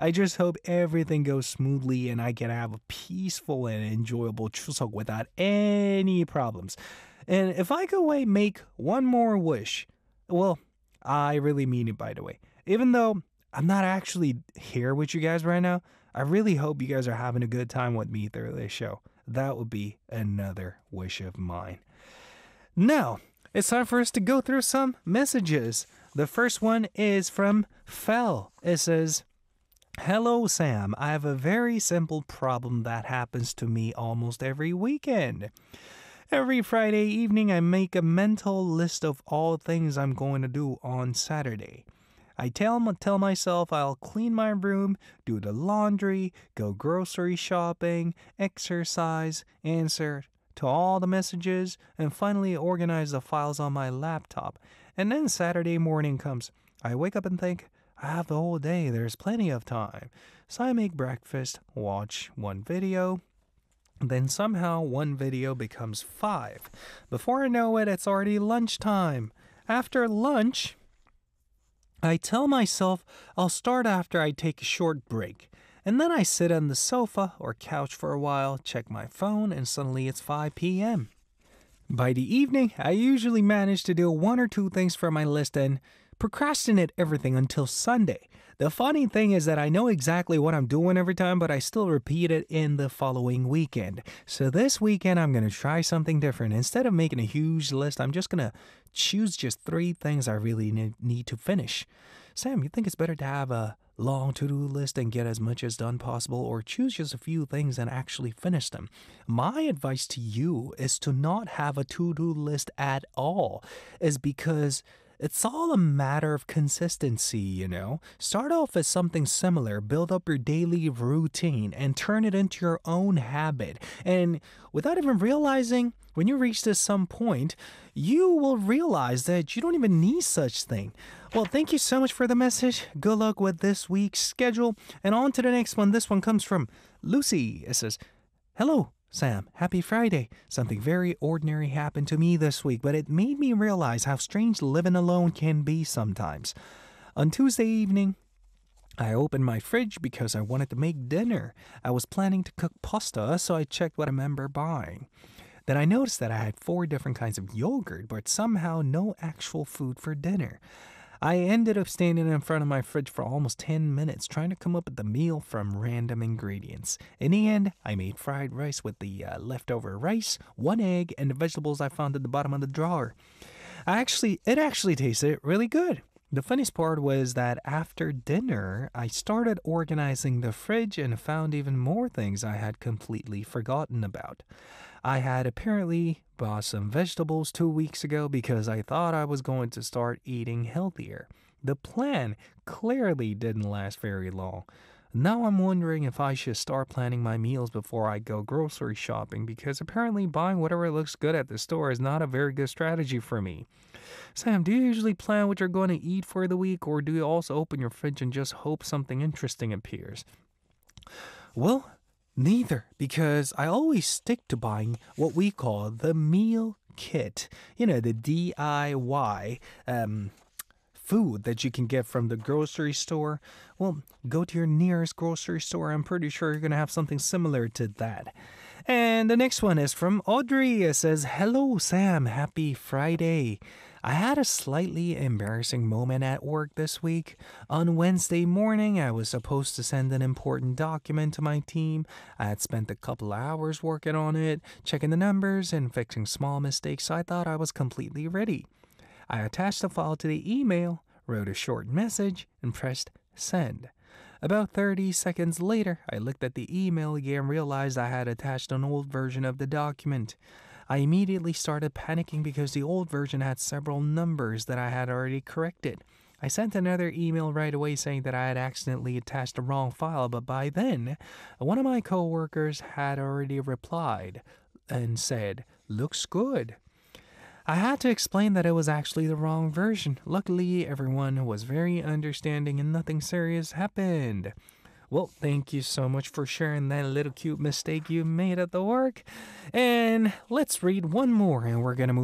I just hope everything goes smoothly and I can have a peaceful and enjoyable Chuseok without any problems. And if I could make one more wish, well, I really mean it by the way. Even though I'm not actually here with you guys right now, I really hope you guys are having a good time with me through this show. That would be another wish of mine. Now, it's time for us to go through some messages. The first one is from Fel. It says, "Hello, Sam. I have a very simple problem that happens to me almost every weekend. Every Friday evening, I make a mental list of all things I'm going to do on Saturday. I tell myself I'll clean my room, do the laundry, go grocery shopping, exercise, answer to all the messages, and finally organize the files on my laptop. And then Saturday morning comes. I wake up and think, I have the whole day, there's plenty of time. So I make breakfast, watch one video, then somehow one video becomes 5. Before I know it, it's already lunchtime. After lunch, I tell myself I'll start after I take a short break. And then I sit on the sofa or couch for a while, check my phone, and suddenly it's 5 p.m. By the evening, I usually manage to do 1 or 2 things for my list and procrastinate everything until Sunday. The funny thing is that I know exactly what I'm doing every time, but I still repeat it in the following weekend. So this weekend, I'm going to try something different. Instead of making a huge list, I'm just going to choose just 3 things I really need to finish. Sam, you think it's better to have a long to-do list and get as much as done possible, or choose just a few things and actually finish them? My advice to you is to not have a to-do list at all, is because it's all a matter of consistency, you know? Start off as something similar, build up your daily routine, and turn it into your own habit. And without even realizing, when you reach to some point, you will realize that you don't even need such thing. Well, thank you so much for the message. Good luck with this week's schedule. And on to the next one. This one comes from Lucy. It says, "Hello, Sam, happy Friday. Something very ordinary happened to me this week, but it made me realize how strange living alone can be sometimes. On Tuesday evening, I opened my fridge because I wanted to make dinner. I was planning to cook pasta, so I checked what I remember buying. Then I noticed that I had 4 different kinds of yogurt, but somehow no actual food for dinner. I ended up standing in front of my fridge for almost 10 minutes trying to come up with a meal from random ingredients. In the end, I made fried rice with the leftover rice, 1 egg, and the vegetables I found at the bottom of the drawer. It actually tasted really good. The funniest part was that after dinner, I started organizing the fridge and found even more things I had completely forgotten about. I had apparently bought some vegetables 2 weeks ago because I thought I was going to start eating healthier. The plan clearly didn't last very long. Now I'm wondering if I should start planning my meals before I go grocery shopping, because apparently buying whatever looks good at the store is not a very good strategy for me. Sam, do you usually plan what you're going to eat for the week, or do you also open your fridge and just hope something interesting appears?" Well, neither, because I always stick to buying what we call the meal kit. You know, the DIY food that you can get from the grocery store. Well, go to your nearest grocery store. I'm pretty sure you're going to have something similar to that. And the next one is from Audrey. It says, "Hello, Sam. Happy Friday. I had a slightly embarrassing moment at work this week. On Wednesday morning, I was supposed to send an important document to my team. I had spent a couple hours working on it, checking the numbers and fixing small mistakes, so I thought I was completely ready. I attached the file to the email, wrote a short message, and pressed send. About 30 seconds later, I looked at the email again and realized I had attached an old version of the document. I immediately started panicking because the old version had several numbers that I had already corrected. I sent another email right away saying that I had accidentally attached the wrong file, but by then, one of my coworkers had already replied and said, "Looks good." I had to explain that it was actually the wrong version. Luckily, everyone was very understanding and nothing serious happened. Well, thank you so much for sharing that little cute mistake you made at the work. And let's read one more and we're going to move